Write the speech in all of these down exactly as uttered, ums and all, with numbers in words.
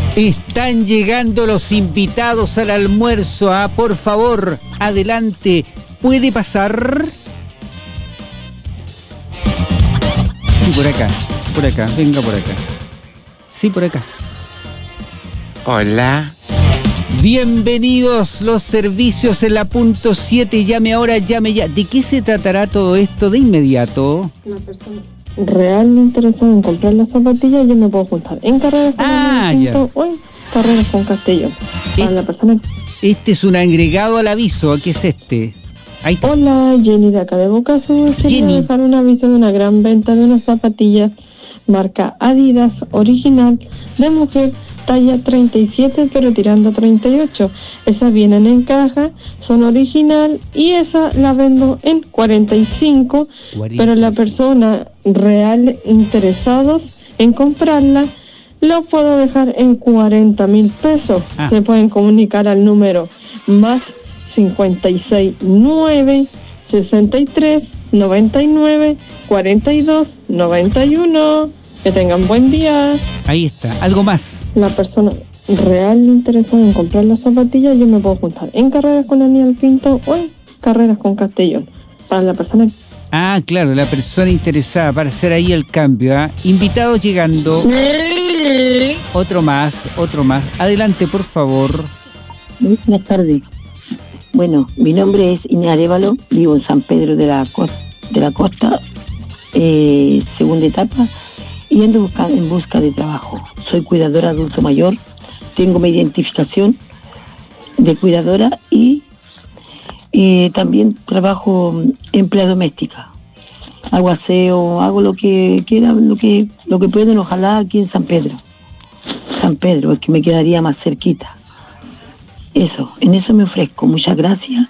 Están llegando los invitados al almuerzo. ¿Ah? Por favor, adelante. ¿Puede pasar? Sí, por acá. Por acá. Venga por acá. Sí, por acá. Hola. Bienvenidos los servicios en la punto siete. Llame ahora, llame ya. ¿De qué se tratará todo esto de inmediato? Una persona real interesada en comprar las zapatillas, yo me puedo juntar en Carreras con Ah, Pinto o en Carreras con Castellón. Para Eh, la persona. Este es un agregado al aviso. ¿Qué es este? Ahí está. Hola, Jenny de acá de Boca Sur. Quería Jenny. dejar un aviso de una gran venta de unas zapatillas marca Adidas original de mujer, talla treinta y siete pero tirando a treinta y ocho. Esas vienen en caja, son original y esa la vendo en cuarenta y cinco, cuarenta. pero la persona real interesados en comprarla lo puedo dejar en cuarenta mil pesos. Ah. Se pueden comunicar al número más cincuenta y seis nueve sesenta y tres noventa y nueve cuarenta y dos noventa y uno. Que tengan buen día. Ahí está. ¿Algo más? La persona real interesada en comprar las zapatillas, yo me puedo juntar en Carreras con Aníbal Pinto o en Carreras con Castellón. Para la persona. Ah, claro, la persona interesada para hacer ahí el cambio. ¿Ah? Invitados llegando. Otro más, otro más. Adelante, por favor. Muy buenas tardes. Bueno, mi nombre es Inés Arévalo, vivo en San Pedro de la, Co- de la Costa, eh, segunda etapa, y ando busca- en busca de trabajo. Soy cuidadora adulto mayor, tengo mi identificación de cuidadora y eh, también trabajo empleada doméstica. Hago aseo, hago lo que quiera, lo que, lo que pueden, ojalá aquí en San Pedro. San Pedro, es que me quedaría más cerquita. Eso, en eso me ofrezco. Muchas gracias.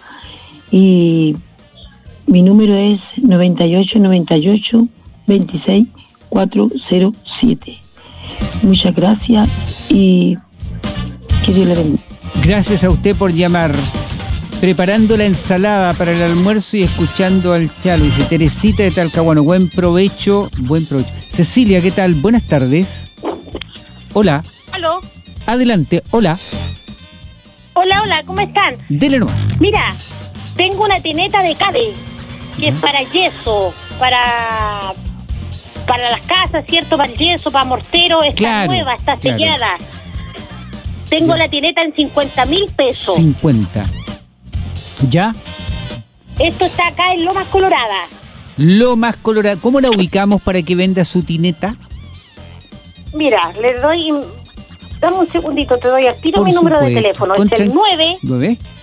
Y mi número es noventa y ocho noventa y ocho veintiséis cuatrocientos siete. Muchas gracias y que Dios le bendiga. Gracias a usted por llamar. Preparando la ensalada para el almuerzo y escuchando al Chalo. Dice Teresita de Talcahuano. Buen provecho, buen provecho. Cecilia, ¿qué tal? Buenas tardes. Hola. ¿Aló? Adelante, hola. Hola, hola, ¿cómo están? Dele nomás. Mira, tengo una tineta de Cade, que es para yeso, para para las casas, ¿cierto? Para el yeso, para mortero, está Claro, nueva, está claro. sellada. Tengo la tineta en cincuenta mil pesos. cincuenta. ¿Ya? Esto está acá en Lomas Colorada. Lo más colorado. ¿Cómo la ubicamos para que venda su tineta? Mira, le doy... Dame un segundito, te doy al tiro Por mi número de supuesto. teléfono. Concha- Es el nueve ¿Nueve?